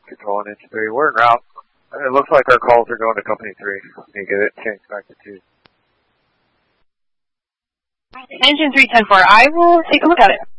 Control on Engine 3. We're en route. It looks like our calls are going to Company 3. Let me get it changed back to 2. Engine 310-4, I will take a look at it.